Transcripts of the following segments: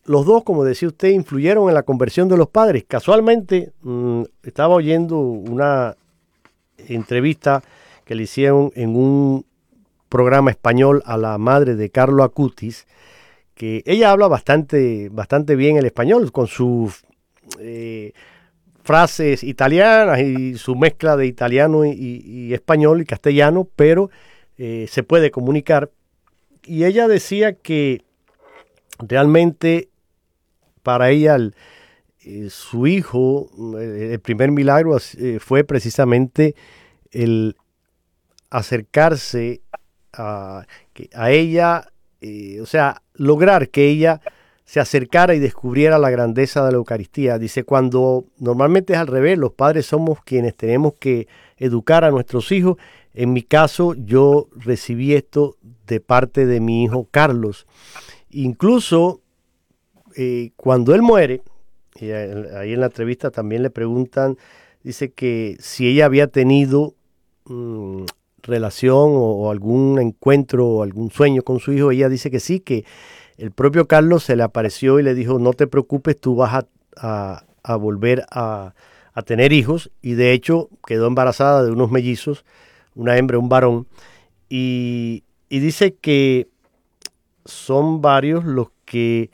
los dos, como decía usted, influyeron en la conversión de los padres. Casualmente, estaba oyendo una entrevista que le hicieron en un programa español a la madre de Carlo Acutis, que ella habla bastante bien el español, con sus frases italianas y su mezcla de italiano y español y castellano, pero se puede comunicar. Y ella decía que realmente para ella su hijo, el primer milagro fue precisamente el acercarse a ella, o sea, lograr que ella se acercara y descubriera la grandeza de la Eucaristía. Dice, cuando normalmente es al revés, los padres somos quienes tenemos que educar a nuestros hijos. En mi caso, yo recibí esto de parte de mi hijo Carlos. Incluso cuando él muere, y ahí en la entrevista también le preguntan, dice que si ella había tenido relación o algún encuentro o algún sueño con su hijo. Ella dice que sí, que el propio Carlos se le apareció y le dijo, no te preocupes, tú vas a volver a tener hijos, y de hecho quedó embarazada de unos mellizos, una hembra y un varón, y dice que son varios los que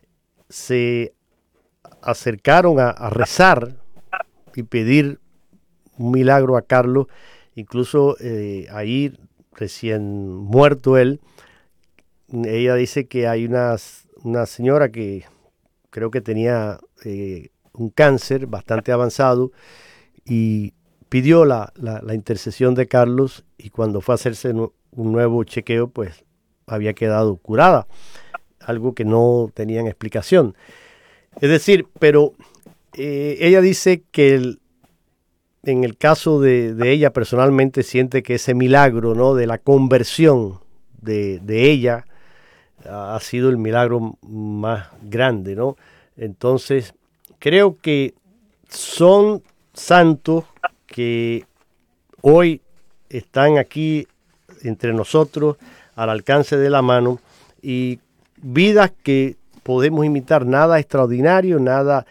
se acercaron a rezar y pedir un milagro a Carlos. Incluso ahí, recién muerto él, ella dice que hay una señora que creo que tenía un cáncer bastante avanzado y pidió la intercesión de Carlos, y cuando fue a hacerse un nuevo chequeo, pues había quedado curada, algo que no tenían explicación. Es decir, pero ella dice que en el caso de ella personalmente siente que ese milagro, ¿no?, de la conversión de ella ha sido el milagro más grande, ¿no? Entonces, creo que son santos que hoy están aquí entre nosotros, al alcance de la mano, y vidas que podemos imitar, nada extraordinario, nada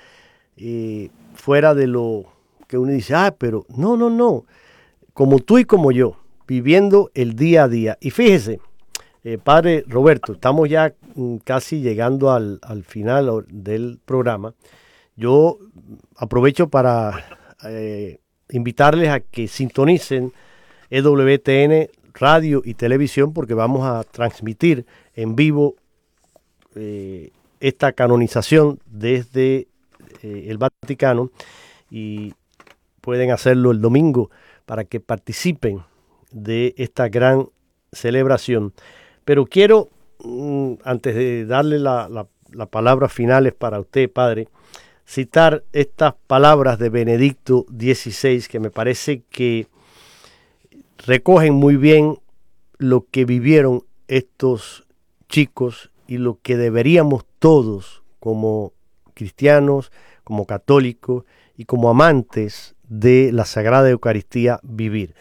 fuera de lo que uno dice, pero no, como tú y como yo, viviendo el día a día. Y fíjese, Padre Roberto, estamos ya casi llegando al final del programa. Yo aprovecho para invitarles a que sintonicen EWTN Radio y Televisión, porque vamos a transmitir en vivo esta canonización desde el Vaticano, y pueden hacerlo el domingo para que participen de esta gran celebración. Pero quiero, antes de darle la palabra finales para usted, Padre, citar estas palabras de Benedicto XVI, que me parece que recogen muy bien lo que vivieron estos chicos y lo que deberíamos todos, como cristianos, como católicos y como amantes de la Sagrada Eucaristía, vivir.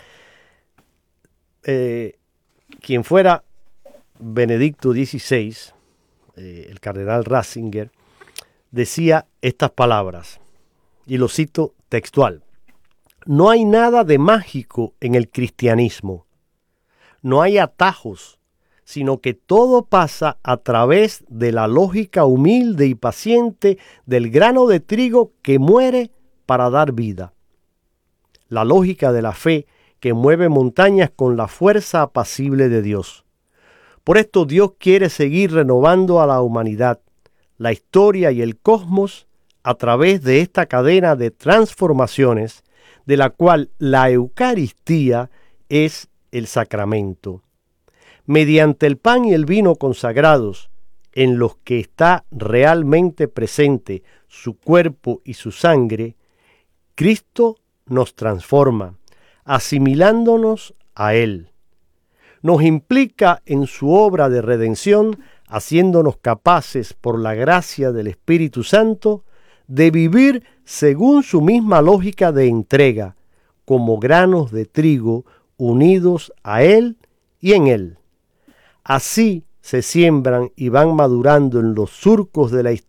Quien fuera Benedicto XVI, el cardenal Ratzinger, decía estas palabras, y lo cito textual: no hay nada de mágico en el cristianismo, no hay atajos, sino que todo pasa a través de la lógica humilde y paciente del grano de trigo que muere para dar vida. La lógica de la fe que mueve montañas con la fuerza apacible de Dios. Por esto Dios quiere seguir renovando a la humanidad, la historia y el cosmos a través de esta cadena de transformaciones, de la cual la Eucaristía es el sacramento. Mediante el pan y el vino consagrados, en los que está realmente presente su cuerpo y su sangre, Cristo nos transforma, asimilándonos a Él. Nos implica en su obra de redención, haciéndonos capaces, por la gracia del Espíritu Santo, de vivir según su misma lógica de entrega, como granos de trigo unidos a Él y en Él. Así se siembran y van madurando en los surcos de la historia